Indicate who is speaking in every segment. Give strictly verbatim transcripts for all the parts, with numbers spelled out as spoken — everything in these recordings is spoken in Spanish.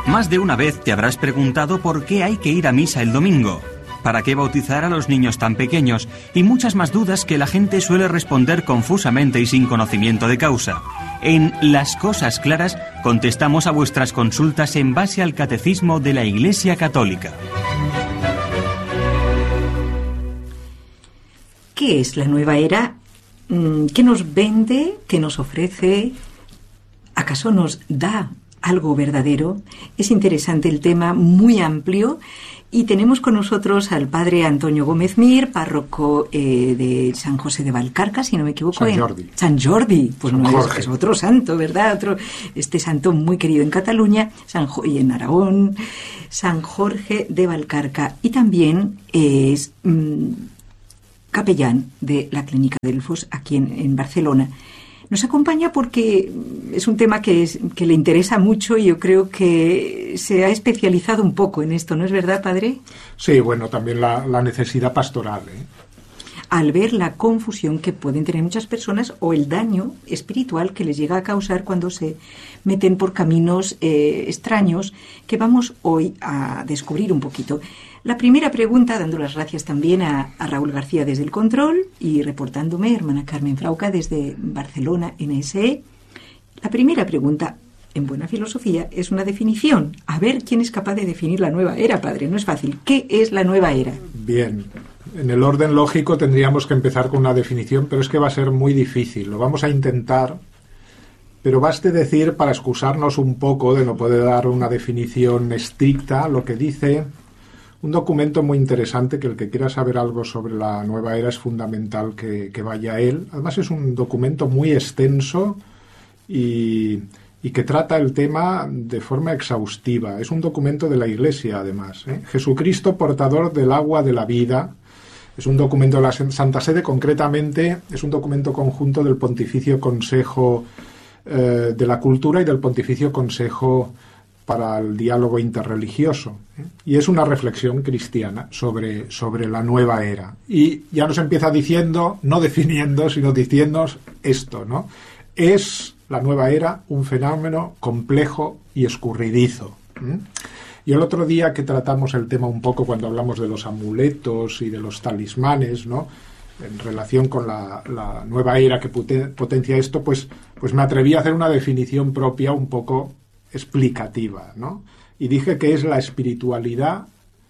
Speaker 1: Más de una vez te habrás preguntado por qué hay que ir a misa el domingo, para qué bautizar a los niños tan pequeños y muchas más dudas que la gente suele responder confusamente y sin conocimiento de causa. En Las Cosas Claras contestamos a vuestras consultas en base al Catecismo de la Iglesia Católica.
Speaker 2: ¿Qué es la nueva era? ¿Qué nos vende? ¿Qué nos ofrece? ¿Acaso nos da algo verdadero? Es interesante el tema, muy amplio, y tenemos con nosotros al padre Antonio Gómez Mir, párroco eh, de San José de Valcarca, si no me equivoco.
Speaker 3: San Jordi.
Speaker 2: En San Jordi, pues
Speaker 3: San
Speaker 2: no es, es otro santo, ¿verdad? Otro, este santo muy querido en Cataluña, San jo- y en Aragón, San Jorge de Valcarca, y también es mmm, capellán de la Clínica Delfos aquí en, en Barcelona. Nos acompaña porque es un tema que, es, que le interesa mucho y yo creo que se ha especializado un poco en esto, ¿no es verdad, padre?
Speaker 3: Sí, bueno, también la, la necesidad pastoral, ¿eh?
Speaker 2: Al ver la confusión que pueden tener muchas personas o el daño espiritual que les llega a causar cuando se meten por caminos eh, extraños, que vamos hoy a descubrir un poquito. La primera pregunta, dando las gracias también a, a Raúl García desde el control y reportándome, hermana Carmen Frauca desde Barcelona, N S E. La primera pregunta, en buena filosofía, es una definición. A ver quién es capaz de definir la nueva era, padre. No es fácil. ¿Qué es la nueva era?
Speaker 3: Bien, en el orden lógico tendríamos que empezar con una definición, pero es que va a ser muy difícil. Lo vamos a intentar, pero baste decir, para excusarnos un poco de no poder dar una definición estricta, lo que dice un documento muy interesante, que el que quiera saber algo sobre la nueva era es fundamental que, que vaya a él. Además es un documento muy extenso y, y que trata el tema de forma exhaustiva. Es un documento de la Iglesia, además, ¿eh? Jesucristo, portador del agua de la vida. Es un documento de la Santa Sede, concretamente es un documento conjunto del Pontificio Consejo eh, de la Cultura y del Pontificio Consejo para el Diálogo Interreligioso, ¿eh? Y es una reflexión cristiana sobre, sobre la nueva era. Y ya nos empieza diciendo, no definiendo, sino diciéndonos esto, ¿no? Es la nueva era un fenómeno complejo y escurridizo. ¿eh? Y el otro día que tratamos el tema un poco cuando hablamos de los amuletos y de los talismanes, ¿no?, en relación con la, la nueva era que potencia esto, pues, pues me atreví a hacer una definición propia un poco explicativa, ¿no? Y dije que es la espiritualidad,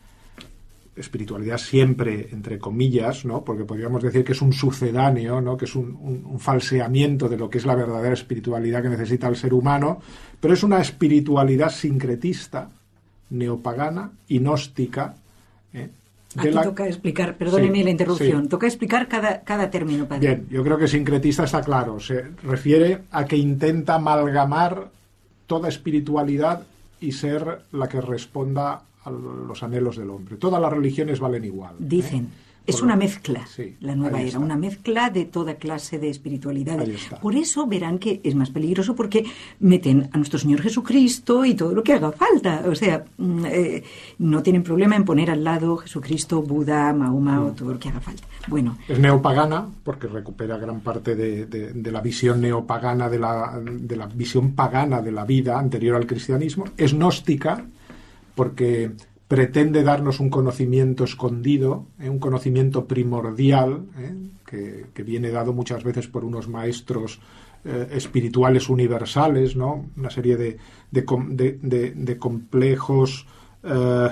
Speaker 3: espiritualidad siempre entre comillas, ¿no?, porque podríamos decir que es un sucedáneo, ¿no?, que es un, un, un falseamiento de lo que es la verdadera espiritualidad que necesita el ser humano, pero es una espiritualidad sincretista, neopagana y gnóstica. ¿eh?
Speaker 2: Aquí
Speaker 3: la...
Speaker 2: toca explicar, perdóneme sí, la interrupción, sí. toca explicar cada, cada término, padre.
Speaker 3: Bien, yo creo que sincretista está claro, se refiere a que intenta amalgamar toda espiritualidad y ser la que responda a los anhelos del hombre. Todas las religiones valen igual.
Speaker 2: Dicen,
Speaker 3: ¿eh?
Speaker 2: es
Speaker 3: Por
Speaker 2: una
Speaker 3: lo...
Speaker 2: mezcla,
Speaker 3: sí,
Speaker 2: la nueva era,
Speaker 3: está.
Speaker 2: una mezcla de toda clase de espiritualidades.
Speaker 3: Ahí está.
Speaker 2: Por eso verán que es más peligroso porque meten a nuestro Señor Jesucristo y todo lo que haga falta. O sea, eh, no tienen problema en poner al lado Jesucristo, Buda, Mahoma mm. o todo lo que haga falta. Bueno,
Speaker 3: es neopagana porque recupera gran parte de, de, de la visión neopagana, de la, de la visión pagana de la vida anterior al cristianismo. Es gnóstica porque pretende darnos un conocimiento escondido, ¿eh? un conocimiento primordial, ¿eh? que, que viene dado muchas veces por unos maestros eh, espirituales universales, ¿no? Una serie de, de, de, de, de complejos eh,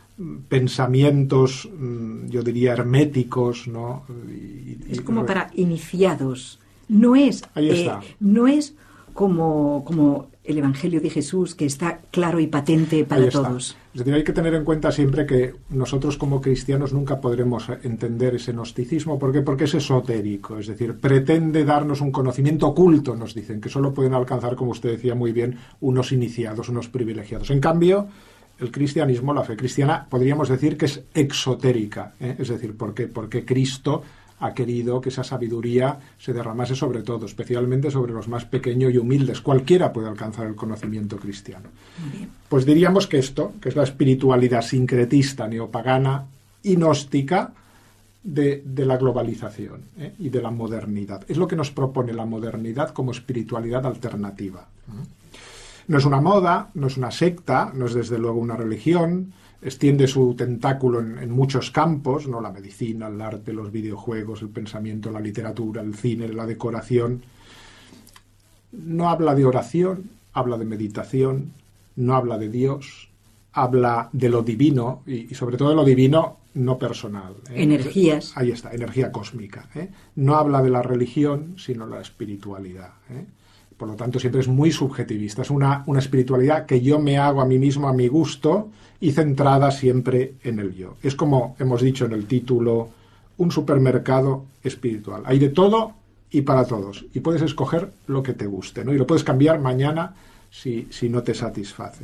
Speaker 3: pensamientos, yo diría, herméticos, ¿no? Y,
Speaker 2: es y, como para iniciados. No es,
Speaker 3: ahí está.
Speaker 2: Eh, no es como, como el Evangelio de Jesús, que está claro y patente para todos.
Speaker 3: Es decir, hay que tener en cuenta siempre que nosotros como cristianos nunca podremos entender ese gnosticismo. ¿Por qué? Porque es esotérico, es decir, pretende darnos un conocimiento oculto, nos dicen, que solo pueden alcanzar, como usted decía muy bien, unos iniciados, unos privilegiados. En cambio, el cristianismo, la fe cristiana, podríamos decir que es exotérica, ¿eh? Es decir, ¿por qué? Porque Cristo ha querido que esa sabiduría se derramase sobre todo, especialmente sobre los más pequeños y humildes. Cualquiera puede alcanzar el conocimiento cristiano. Pues diríamos que esto, que es la espiritualidad sincretista, neopagana y gnóstica de, de la globalización, ¿eh? y de la modernidad. Es lo que nos propone la modernidad como espiritualidad alternativa. No es una moda, no es una secta, no es desde luego una religión, extiende su tentáculo en, en muchos campos, ¿no? La medicina, el arte, los videojuegos, el pensamiento, la literatura, el cine, la decoración. No habla de oración, habla de meditación, no habla de Dios, habla de lo divino y, y sobre todo de lo divino no personal. ¿eh?
Speaker 2: Energías.
Speaker 3: Ahí está, energía cósmica. ¿eh? No habla de la religión, sino la espiritualidad. ¿eh? Por lo tanto, siempre es muy subjetivista. Es una, una espiritualidad que yo me hago a mí mismo, a mi gusto, y centrada siempre en el yo. Es como hemos dicho en el título, un supermercado espiritual. Hay de todo y para todos. Y puedes escoger lo que te guste, ¿no? Y lo puedes cambiar mañana si, si no te satisface.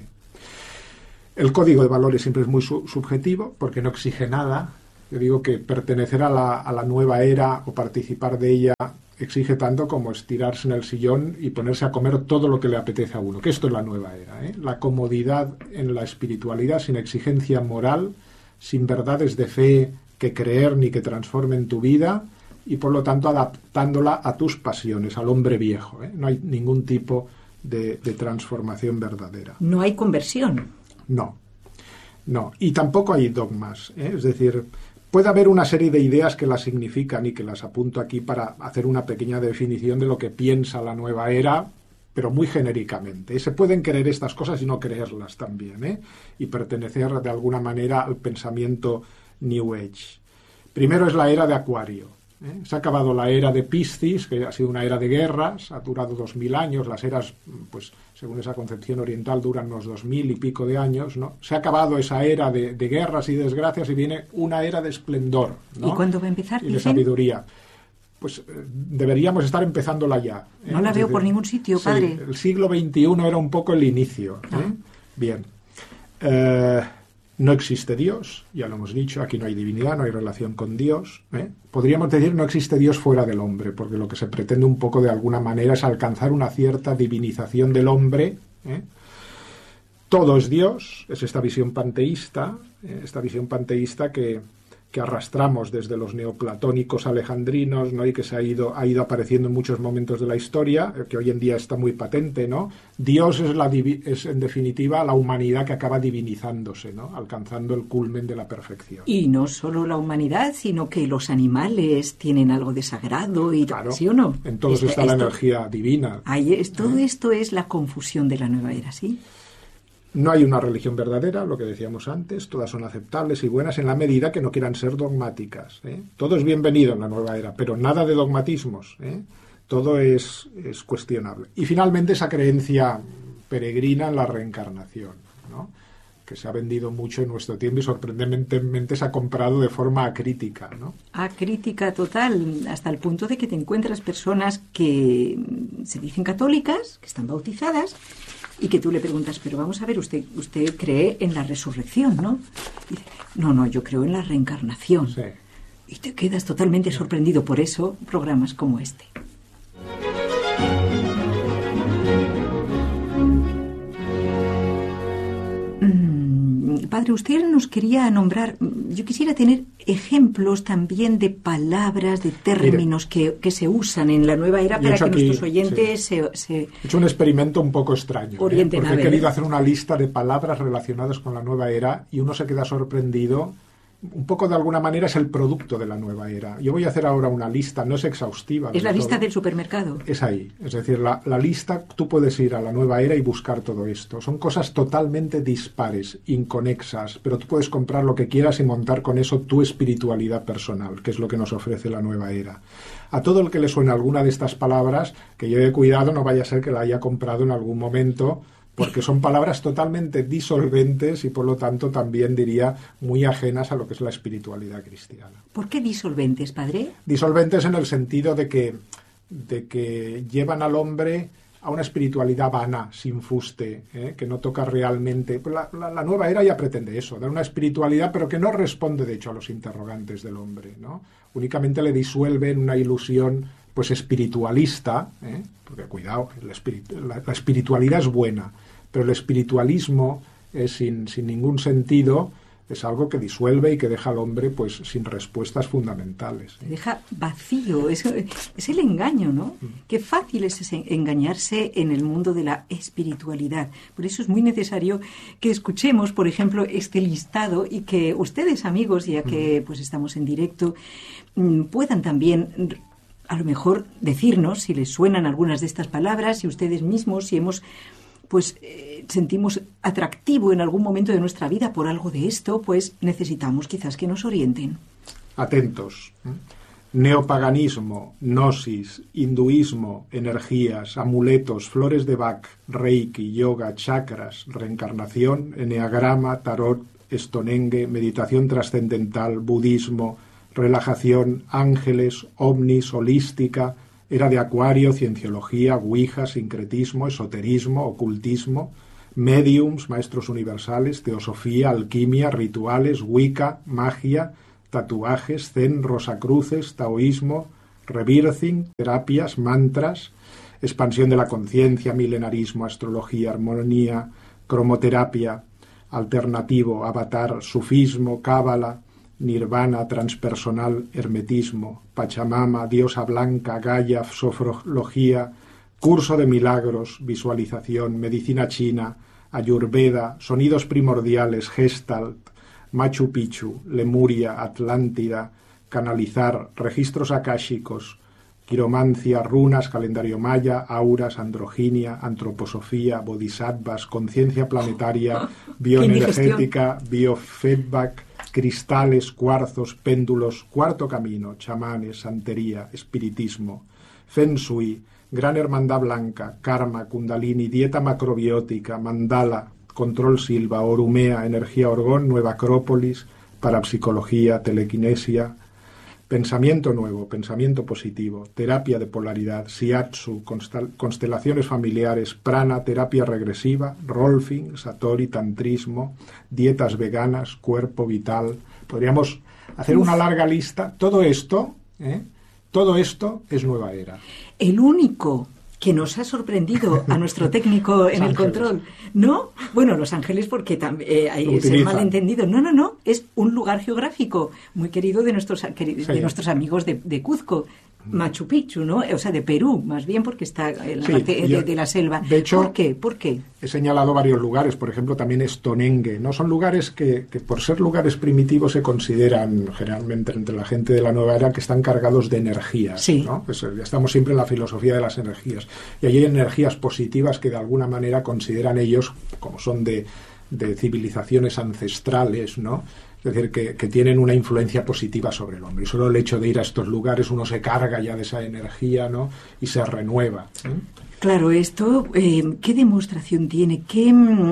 Speaker 3: El código de valores siempre es muy su- subjetivo porque no exige nada. Yo digo que pertenecer a la, a la nueva era o participar de ella exige tanto como estirarse en el sillón y ponerse a comer todo lo que le apetece a uno, que esto es la nueva era, ¿eh? La comodidad en la espiritualidad sin exigencia moral, sin verdades de fe que creer ni que transformen tu vida y por lo tanto adaptándola a tus pasiones, al hombre viejo, ¿eh? No hay ningún tipo de, de transformación verdadera.
Speaker 2: No hay conversión.
Speaker 3: No, no. Y tampoco hay dogmas, ¿eh? Es decir, puede haber una serie de ideas que las significan y que las apunto aquí para hacer una pequeña definición de lo que piensa la nueva era, pero muy genéricamente. Se pueden creer estas cosas y no creerlas también, ¿eh? Y pertenecer de alguna manera al pensamiento New Age. Primero es la era de Acuario. ¿eh? Se ha acabado la era de Piscis, que ha sido una era de guerras, ha durado dos mil años. Las eras, pues según esa concepción oriental, duran unos dos mil y pico de años, ¿no? Se ha acabado esa era de, de guerras y desgracias y viene una era de esplendor, ¿no?
Speaker 2: ¿Y cuándo va a empezar?
Speaker 3: Y de
Speaker 2: dicen?
Speaker 3: Sabiduría. Pues eh, deberíamos estar empezándola ya. ¿eh?
Speaker 2: No la
Speaker 3: Es
Speaker 2: veo
Speaker 3: decir,
Speaker 2: por ningún sitio,
Speaker 3: sí,
Speaker 2: padre.
Speaker 3: el siglo veintiuno era un poco el inicio. ¿eh?
Speaker 2: Ah.
Speaker 3: Bien. Eh, no existe Dios, ya lo hemos dicho, aquí no hay divinidad, no hay relación con Dios. ¿eh? Podríamos decir no existe Dios fuera del hombre, porque lo que se pretende un poco de alguna manera es alcanzar una cierta divinización del hombre. ¿eh? Todo es Dios, es esta visión panteísta, ¿eh? esta visión panteísta que, que arrastramos desde los neoplatónicos alejandrinos, ¿no? Y que se ha ido, ha ido apareciendo en muchos momentos de la historia, que hoy en día está muy patente, ¿no? Dios es, la divi- es en definitiva la humanidad que acaba divinizándose, ¿no? Alcanzando el culmen de la perfección.
Speaker 2: Y no solo la humanidad, sino que los animales tienen algo de sagrado, y
Speaker 3: Claro,
Speaker 2: ¿sí o no?
Speaker 3: en todos
Speaker 2: Esto-
Speaker 3: está la
Speaker 2: esto-
Speaker 3: energía divina.
Speaker 2: Ahí es, todo esto es la confusión de la nueva era, ¿sí?
Speaker 3: No hay una religión verdadera, lo que decíamos antes, todas son aceptables y buenas en la medida que no quieran ser dogmáticas. ¿eh? Todo es bienvenido en la nueva era, pero nada de dogmatismos. ¿eh? Todo es, es cuestionable. Y finalmente esa creencia peregrina en la reencarnación, ¿no? que se ha vendido mucho en nuestro tiempo y sorprendentemente se ha comprado de forma acrítica, ¿no?
Speaker 2: A crítica total, hasta el punto de que te encuentras personas que se dicen católicas, que están bautizadas, y que tú le preguntas, pero vamos a ver, usted usted cree en la resurrección, ¿no? Y dice, no, no, yo creo en la reencarnación.
Speaker 3: Sí.
Speaker 2: Y te quedas totalmente sorprendido. Por eso, programas como este. Mm, Padre, usted nos quería nombrar, yo quisiera tener ejemplos también de palabras, de términos que, que se usan en la nueva era
Speaker 3: Yo he
Speaker 2: para
Speaker 3: hecho
Speaker 2: que
Speaker 3: aquí,
Speaker 2: nuestros oyentes
Speaker 3: sí.
Speaker 2: se, se...
Speaker 3: He hecho un experimento un poco extraño, ¿eh?
Speaker 2: Orienten
Speaker 3: porque
Speaker 2: a
Speaker 3: he
Speaker 2: ver.
Speaker 3: querido hacer una lista de palabras relacionadas con la nueva era y uno se queda sorprendido. Un poco de alguna manera es el producto de la nueva era. Yo voy a hacer ahora una lista, no es exhaustiva.
Speaker 2: Es la
Speaker 3: del
Speaker 2: lista
Speaker 3: todo.
Speaker 2: del supermercado.
Speaker 3: Es ahí. Es decir, la, la lista, tú puedes ir a la nueva era y buscar todo esto. Son cosas totalmente dispares, inconexas, pero tú puedes comprar lo que quieras y montar con eso tu espiritualidad personal, que es lo que nos ofrece la nueva era. A todo el que le suene alguna de estas palabras, que lleve cuidado, no vaya a ser que la haya comprado en algún momento, porque son palabras totalmente disolventes y por lo tanto también diría muy ajenas a lo que es la espiritualidad cristiana.
Speaker 2: ¿Por qué disolventes, padre?
Speaker 3: Disolventes en el sentido de que, de que llevan al hombre a una espiritualidad vana, sin fuste, ¿eh? que no toca realmente. La, la, la nueva era ya pretende eso, dar una espiritualidad, pero que no responde de hecho a los interrogantes del hombre, ¿no? Únicamente le disuelve en una ilusión pues espiritualista, ¿eh? porque cuidado, la, espiritu la, la espiritualidad es buena, pero el espiritualismo es sin, sin ningún sentido, es algo que disuelve y que deja al hombre pues sin respuestas fundamentales.
Speaker 2: Te deja vacío, es, es el engaño, ¿no? Mm. Qué fácil es ese engañarse en el mundo de la espiritualidad. Por eso es muy necesario que escuchemos, por ejemplo, este listado y que ustedes, amigos, ya que pues estamos en directo, puedan también a lo mejor decirnos si les suenan algunas de estas palabras, si ustedes mismos, si hemos pues eh, sentimos atractivo en algún momento de nuestra vida por algo de esto, pues necesitamos quizás que nos orienten.
Speaker 3: Atentos. Neopaganismo, gnosis, hinduismo, energías, amuletos, flores de Bach, reiki, yoga, chakras, reencarnación, eneagrama, tarot, estonengue, meditación trascendental, budismo, relajación, ángeles, ovnis, holística, era de Acuario, cienciología, ouija, sincretismo, esoterismo, ocultismo, mediums, maestros universales, teosofía, alquimia, rituales, wicca, magia, tatuajes, zen, rosacruces, taoísmo, rebirthing, terapias, mantras, expansión de la conciencia, milenarismo, astrología, armonía, cromoterapia, alternativo, avatar, sufismo, cábala, nirvana, transpersonal, hermetismo, Pachamama, diosa blanca, Gaia, sofrología, curso de milagros, visualización, medicina china, ayurveda, sonidos primordiales, Gestalt, Machu Picchu, Lemuria, Atlántida, canalizar, registros akáshicos, quiromancia, runas, calendario maya, auras, androginia, antroposofía, bodhisattvas, conciencia planetaria, bioenergética, biofeedback, cristales, cuarzos, péndulos, cuarto camino, chamanes, santería, espiritismo, feng shui, gran hermandad blanca, karma, kundalini, dieta macrobiótica, mandala, control silva, orumea, energía orgón, nueva acrópolis, parapsicología, telequinesia, pensamiento nuevo, pensamiento positivo, terapia de polaridad, shiatsu, constelaciones familiares, prana, terapia regresiva, rolfing, satori, tantrismo, dietas veganas, cuerpo vital. Podríamos hacer una larga lista. Todo esto, ¿eh? Todo esto es nueva era.
Speaker 2: El único que nos ha sorprendido a nuestro técnico en el control, ¿no? Bueno, Los Ángeles porque también eh, hay ese malentendido. No, no, no, es un lugar geográfico muy querido de nuestros de sí. nuestros amigos de, de Cuzco, Machu Picchu, ¿no? O sea, de Perú, más bien porque está en la sí, parte yo, de, de la selva.
Speaker 3: De hecho,
Speaker 2: ¿por qué? ¿Por qué?
Speaker 3: He señalado varios lugares, por ejemplo, también Estonengue, ¿no? Son lugares que, que por ser lugares primitivos se consideran generalmente entre la gente de la nueva era que están cargados de energías,
Speaker 2: sí.
Speaker 3: ¿no? Pues ya estamos siempre en la filosofía de las energías. Y allí hay energías positivas que de alguna manera consideran ellos, como son de, de civilizaciones ancestrales, ¿no? Es decir, que, que tienen una influencia positiva sobre el hombre. Y solo el hecho de ir a estos lugares uno se carga ya de esa energía, ¿no? Y se renueva, ¿eh?
Speaker 2: Claro, esto, eh, ¿qué demostración tiene? ¿Qué,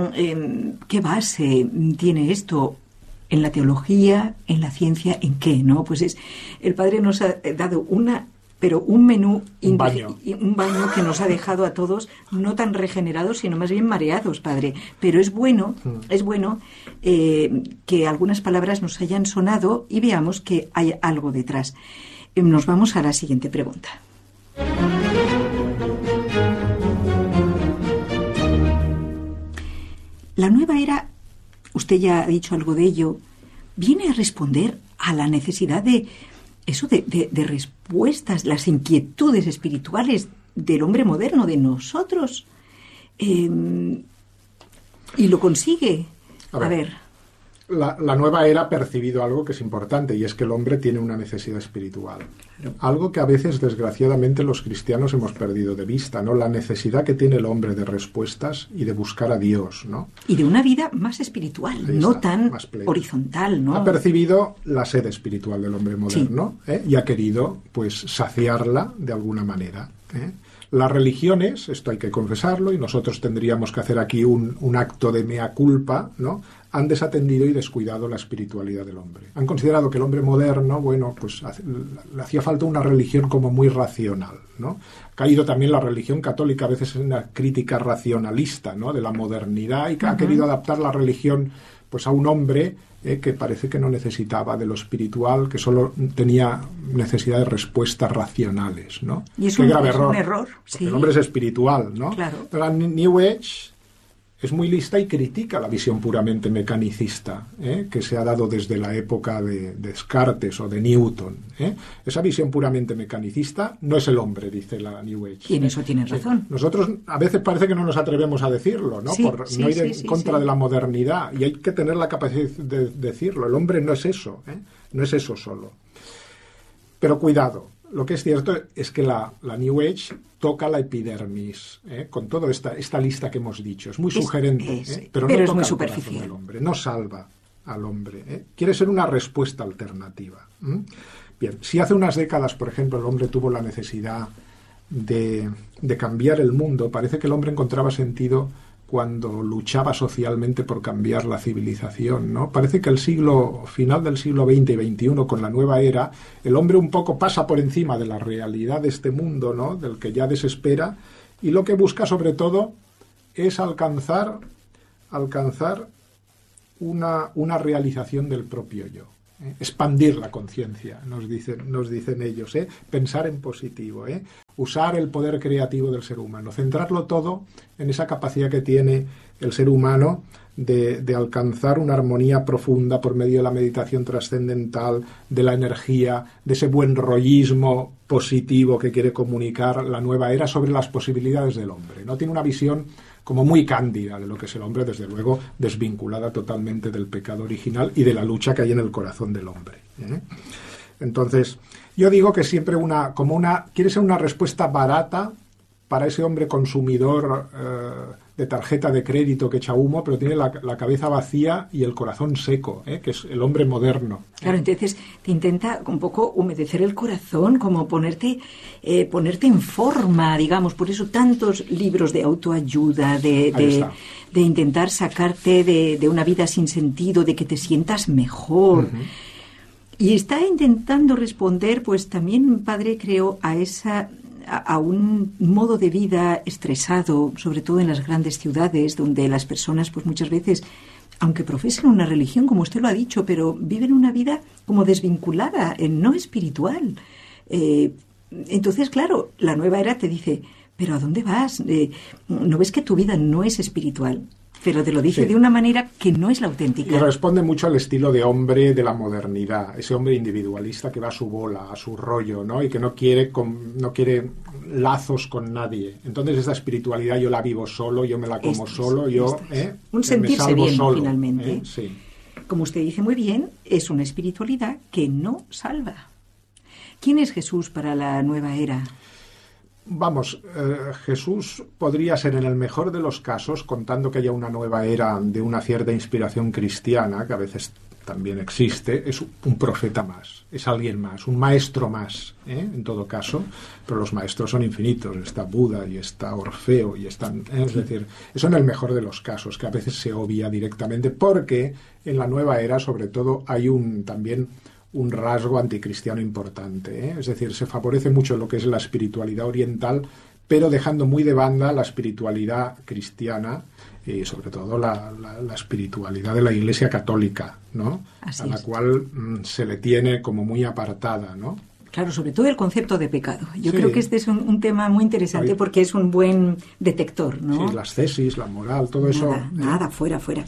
Speaker 2: eh, ¿Qué base tiene esto? ¿En la teología? ¿En la ciencia? ¿En qué? ¿No? Pues es, el Padre nos ha dado una... pero un menú,
Speaker 3: un baño.
Speaker 2: un baño que nos ha dejado a todos no tan regenerados, sino más bien mareados, Padre. Pero es bueno, mm. es bueno eh, que algunas palabras nos hayan sonado y veamos que hay algo detrás. Eh, nos vamos a la siguiente pregunta. La nueva era, usted ya ha dicho algo de ello, viene a responder a la necesidad de eso de, de, de respuestas, las inquietudes espirituales del hombre moderno, de nosotros. Eh, y lo consigue. A ver. A ver.
Speaker 3: La, la nueva era ha percibido algo que es importante, y es que el hombre tiene una necesidad espiritual. Claro. Algo que a veces, desgraciadamente, los cristianos hemos perdido de vista, ¿no? La necesidad que tiene el hombre de respuestas y de buscar a Dios, ¿no?
Speaker 2: Y de una vida más espiritual, Ahí no está, tan horizontal, ¿no?
Speaker 3: Ha percibido la sed espiritual del hombre moderno, sí. ¿eh? Y ha querido, pues, saciarla de alguna manera, ¿eh? Las religiones, esto hay que confesarlo, y nosotros tendríamos que hacer aquí un, un acto de mea culpa, ¿no? Han desatendido y descuidado la espiritualidad del hombre. Han considerado que el hombre moderno, bueno, pues le hacía falta una religión como muy racional, ¿no? Ha caído también la religión católica a veces en una crítica racionalista, ¿no? De la modernidad, y que uh-huh. ha querido adaptar la religión pues a un hombre eh, que parece que no necesitaba de lo espiritual, que solo tenía necesidad de respuestas racionales, ¿no?
Speaker 2: Y es un,
Speaker 3: Qué grave
Speaker 2: es
Speaker 3: error.
Speaker 2: un error. Sí.
Speaker 3: El hombre es espiritual, ¿no?
Speaker 2: Claro.
Speaker 3: La New Age es muy lista y critica la visión puramente mecanicista, ¿eh? que se ha dado desde la época de, de Descartes o de Newton. ¿eh? Esa visión puramente mecanicista no es el hombre, dice la New Age.
Speaker 2: Y en eso tienes razón.
Speaker 3: Sí. Nosotros a veces parece que no nos atrevemos a decirlo, ¿no?
Speaker 2: Sí,
Speaker 3: Por
Speaker 2: sí,
Speaker 3: no ir
Speaker 2: sí,
Speaker 3: en
Speaker 2: sí,
Speaker 3: contra
Speaker 2: sí.
Speaker 3: de la modernidad, y hay que tener la capacidad de decirlo. El hombre no es eso, ¿eh? no es eso solo. Pero cuidado, lo que es cierto es que la, la New Age toca la epidermis, ¿eh? con toda esta, esta lista que hemos dicho. Es muy
Speaker 2: Es-
Speaker 3: sugerente,
Speaker 2: es-
Speaker 3: ¿eh? pero,
Speaker 2: pero
Speaker 3: no
Speaker 2: es
Speaker 3: toca
Speaker 2: muy
Speaker 3: el corazón
Speaker 2: superficial.
Speaker 3: del hombre, no salva al hombre. ¿eh? Quiere ser una respuesta alternativa. ¿m? Bien, si hace unas décadas, por ejemplo, el hombre tuvo la necesidad de, de cambiar el mundo, parece que el hombre encontraba sentido cuando luchaba socialmente por cambiar la civilización, ¿no? Parece que el siglo, final del siglo veinte y veintiuno, con la nueva era, el hombre un poco pasa por encima de la realidad de este mundo, ¿no? Del que ya desespera, y lo que busca sobre todo es alcanzar, alcanzar una, una realización del propio yo. ¿eh? Expandir la conciencia, nos dicen, nos dicen ellos, ¿eh? Pensar en positivo, ¿eh? Usar el poder creativo del ser humano, centrarlo todo en esa capacidad que tiene el ser humano de, de alcanzar una armonía profunda por medio de la meditación trascendental, de la energía, de ese buen rollismo positivo que quiere comunicar la nueva era sobre las posibilidades del hombre, ¿no? Tiene una visión como muy cándida de lo que es el hombre, desde luego desvinculada totalmente del pecado original y de la lucha que hay en el corazón del hombre, ¿eh? Entonces, yo digo que siempre una, como una, quiere ser una respuesta barata para ese hombre consumidor eh, de tarjeta de crédito que echa humo, pero tiene la, la cabeza vacía y el corazón seco, ¿eh? que es el hombre moderno.
Speaker 2: Claro, entonces te intenta un poco humedecer el corazón, como ponerte, eh, ponerte en forma, digamos. Por eso tantos libros de autoayuda, de,
Speaker 3: Ahí
Speaker 2: de,
Speaker 3: está.
Speaker 2: de intentar sacarte de, de una vida sin sentido, de que te sientas mejor.
Speaker 3: Ujú.
Speaker 2: Y está intentando responder, pues también, padre, creo, a esa a, a un modo de vida estresado, sobre todo en las grandes ciudades, donde las personas, pues muchas veces, aunque profesen una religión, como usted lo ha dicho, pero viven una vida como desvinculada, eh, no espiritual. Eh, entonces, claro, la nueva era te dice, ¿pero a dónde vas? Eh, ¿No ves que tu vida no es espiritual? Pero te lo dice
Speaker 3: Sí.
Speaker 2: de una manera que no es la
Speaker 3: Y
Speaker 2: auténtica.
Speaker 3: responde mucho al estilo de hombre de la modernidad, ese hombre individualista que va a su bola, a su rollo, ¿no? Y que no quiere, con, no quiere lazos con nadie. Entonces esa espiritualidad yo la vivo solo, yo me la como
Speaker 2: Esto es,
Speaker 3: solo, yo
Speaker 2: esto es.
Speaker 3: ¿eh?
Speaker 2: Un
Speaker 3: me
Speaker 2: sentirse
Speaker 3: salvo
Speaker 2: bien,
Speaker 3: solo,
Speaker 2: finalmente.
Speaker 3: ¿eh? Sí.
Speaker 2: Como usted dice muy bien, es una espiritualidad que no salva. ¿Quién es Jesús para la nueva era?
Speaker 3: Vamos, eh, Jesús podría ser en el mejor de los casos, contando que haya una nueva era de una cierta inspiración cristiana, que a veces también existe, es un profeta más, es alguien más, un maestro más, ¿eh? en todo caso, pero los maestros son infinitos, está Buda y está Orfeo y están, ¿eh? es decir, eso en el mejor de los casos, que a veces se obvia directamente, porque en la nueva era, sobre todo, hay un también un rasgo anticristiano importante, ¿eh? Es decir, se favorece mucho lo que es la espiritualidad oriental, pero dejando muy de banda la espiritualidad cristiana y sobre todo la, la, la espiritualidad de la Iglesia católica, ¿no?
Speaker 2: Así
Speaker 3: a la
Speaker 2: es.
Speaker 3: cual mm, se le tiene como muy apartada, ¿no?
Speaker 2: Claro, sobre todo el concepto de pecado. Yo
Speaker 3: Sí.
Speaker 2: creo que este es un, un tema muy interesante
Speaker 3: Ahí.
Speaker 2: porque es un buen detector, ¿no?
Speaker 3: Sí, las tesis, la moral, todo eso.
Speaker 2: Nada,
Speaker 3: ¿eh?
Speaker 2: nada, fuera, fuera.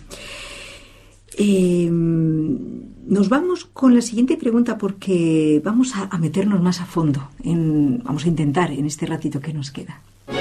Speaker 2: Eh, nos vamos con la siguiente pregunta porque vamos a, a meternos más a fondo. En, vamos a intentar en este ratito que nos queda.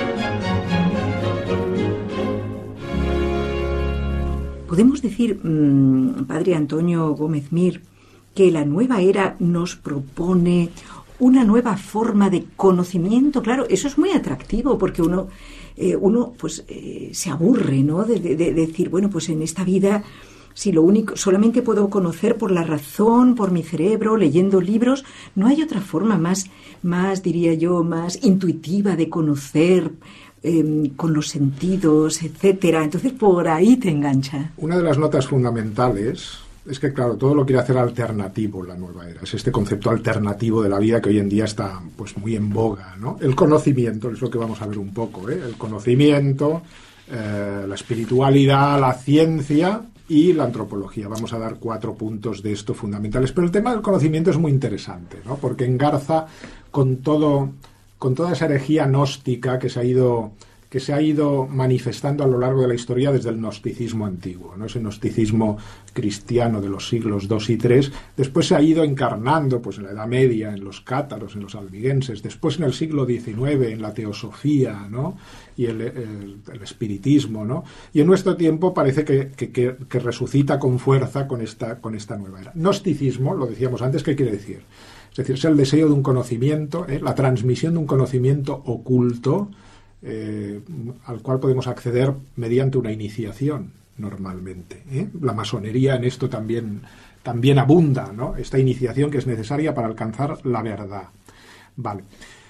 Speaker 2: Podemos decir, mmm, padre Antonio Gómez Mir, que la nueva era nos propone una nueva forma de conocimiento. Claro, eso es muy atractivo porque uno, eh, uno pues eh, se aburre, ¿no? De, de, de decir, bueno, pues en esta vida, si lo único, solamente puedo conocer por la razón, por mi cerebro, leyendo libros, no hay otra forma más, más diría yo, más intuitiva de conocer eh, con los sentidos, etcétera. Entonces por ahí te engancha.
Speaker 3: Una de las notas fundamentales es que, claro, todo lo quiere hacer alternativo la nueva era. Es este concepto alternativo de la vida que hoy en día está pues muy en boga, ¿no? El conocimiento, es lo que vamos a ver un poco, ¿eh? El conocimiento, eh, la espiritualidad, la ciencia y la antropología. Vamos a dar cuatro puntos de esto fundamentales. Pero el tema del conocimiento es muy interesante, ¿no? Porque engarza con todo, con toda esa herejía gnóstica que se ha ido que se ha ido manifestando a lo largo de la historia desde el gnosticismo antiguo, ¿no? Ese gnosticismo cristiano de los siglos dos y tres, después se ha ido encarnando pues, en la Edad Media, en los cátaros, en los albigenses, después en el siglo diecinueve, en la teosofía, ¿no? Y el, el, el espiritismo, ¿no? Y en nuestro tiempo parece que, que, que, que resucita con fuerza con esta, con esta nueva era. Gnosticismo, lo decíamos antes, ¿qué quiere decir? Es decir, es el deseo de un conocimiento, ¿eh? la transmisión de un conocimiento oculto, Eh, al cual podemos acceder mediante una iniciación normalmente, ¿eh? La masonería en esto también, también abunda, ¿no? Esta iniciación que es necesaria para alcanzar la verdad. Vale.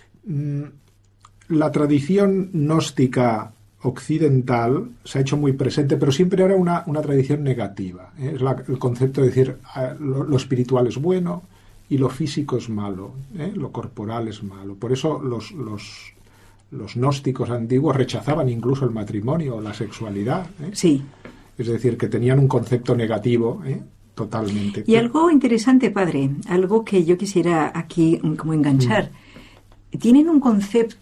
Speaker 3: La tradición gnóstica occidental se ha hecho muy presente, pero siempre era una, una tradición negativa, ¿eh? Es la, el concepto de decir eh, lo, lo espiritual es bueno y lo físico es malo, ¿eh? Lo corporal es malo. Por eso los, los Los gnósticos antiguos rechazaban incluso el matrimonio o la sexualidad. ¿eh?
Speaker 2: Sí.
Speaker 3: Es decir, que tenían un concepto negativo, ¿eh? Totalmente.
Speaker 2: Y algo interesante, padre, algo que yo quisiera aquí como enganchar. Mm. Tienen un concepto